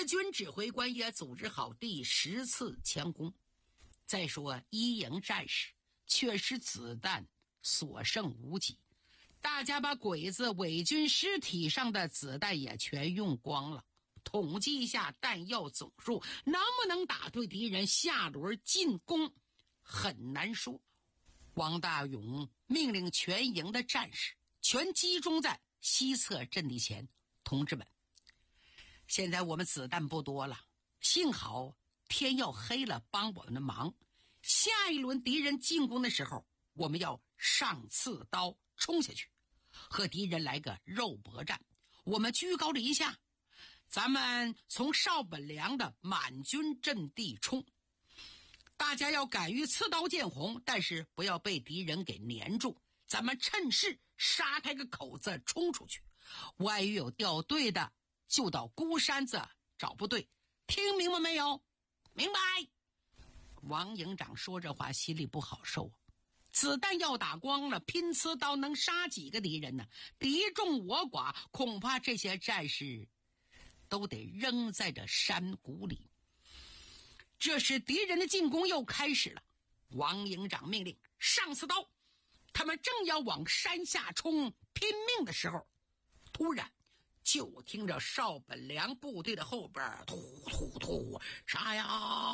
军指挥官也组织好第10次强攻。再说一营战士却使子弹所剩无几，大家把鬼子伪军尸体上的子弹也全用光了。统计一下弹药总数，能不能打对敌人下轮进攻很难说。王大勇命令全营的战士全集中在西侧阵地前，同志们，现在我们子弹不多了，幸好天要黑了帮我们的忙，下一轮敌人进攻的时候，我们要上刺刀冲下去，和敌人来个肉搏战。我们居高临下，咱们从邵本良的满军阵地冲，大家要敢于刺刀见红，但是不要被敌人给粘住，咱们趁势杀开个口子冲出去，万一有掉队的就到孤山子找部队，听明白没有？明白。王营长说这话心里不好受啊，子弹要打光了，拼刺刀能杀几个敌人呢？敌众我寡，恐怕这些战士都得扔在这山谷里。这时敌人的进攻又开始了，王营长命令上刺刀，他们正要往山下冲拼命的时候，突然就听着邵本良部队的后边突突突，杀呀，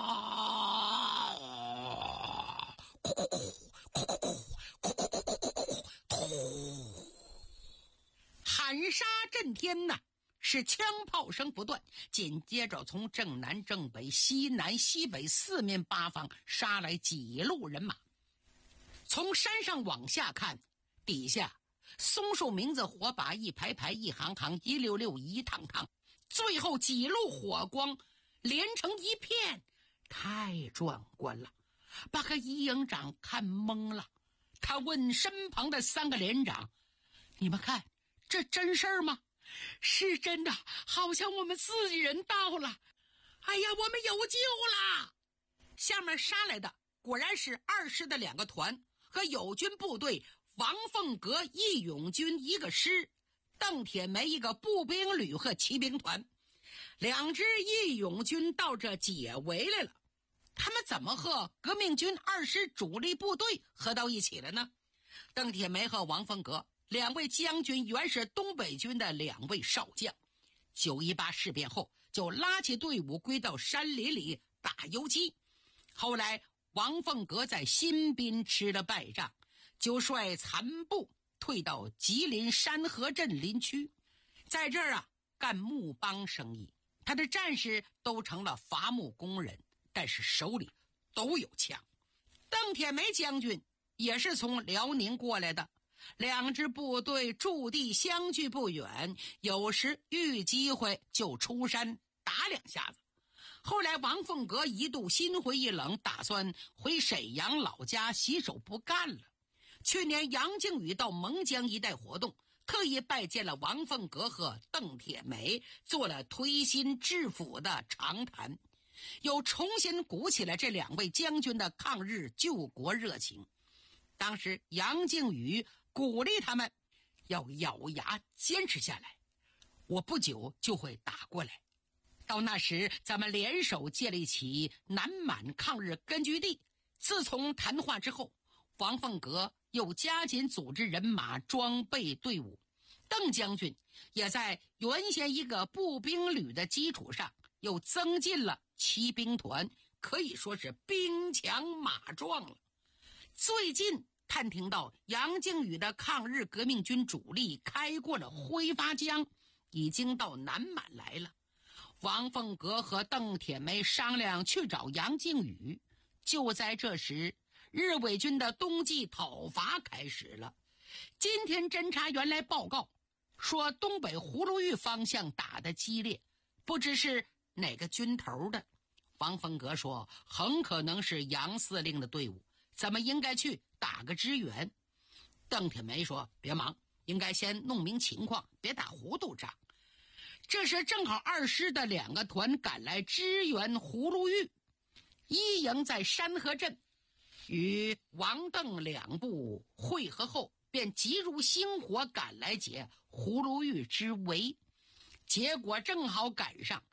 喊杀震天呐，是枪炮声不断，紧接着从正南正北西南西北四面八方杀来几路人马。从山上往下看，底下松树名字火把一排排一行行一溜溜一趟趟，最后几路火光连成一片，太壮观了，把个一营长看懵了。他问身旁的3个连长，你们看这真事儿吗？是真的，好像我们自己人到了，哎呀，我们有救了。下面杀来的果然是2师的2个团和友军部队王凤阁义勇军1个师，邓铁梅1个步兵旅和骑兵团。2支义勇军到这解围来了，他们怎么和革命军2师主力部队合到一起了呢？邓铁梅和王凤阁2位将军原是东北军的2位少将，918事变后就拉起队伍归到山林里打游击。后来王凤阁在新宾吃了败仗，就率残部退到吉林山河镇林区，在这儿干木帮生意。他的战士都成了伐木工人，但是手里都有枪。邓铁梅将军也是从辽宁过来的，2支部队驻地相距不远，有时遇机会就出山打2下子。后来王凤阁一度心灰意冷，打算回沈阳老家洗手不干了。去年杨靖宇到蒙江一带活动，特意拜见了王凤阁和邓铁梅，做了推心置腹的长谈，又重新鼓起了这2位将军的抗日救国热情。当时杨靖宇鼓励他们要咬牙坚持下来，我不久就会打过来，到那时咱们联手建立起南满抗日根据地。自从谈话之后，王凤阁又加紧组织人马装备队伍，邓将军也在原先1个步兵旅的基础上又增进了骑兵团，可以说是兵强马壮了。最近探听到杨靖宇的抗日革命军主力开过了挥发江，已经到南满来了。王凤阁和邓铁梅商量去找杨靖宇，就在这时，日伪军的冬季讨伐开始了。今天侦察员来报告说，东北葫芦峪方向打得激烈，不知是哪个军头的。王凤阁说，很可能是杨司令的队伍，咱们应该去打个支援。邓铁梅说，别忙，应该先弄明情况，别打糊涂仗。这时正好2师的2个团赶来支援葫芦峪，一营在山河镇与王邓2部会合后，便急如星火赶来解葫芦峪之围。结果正好赶上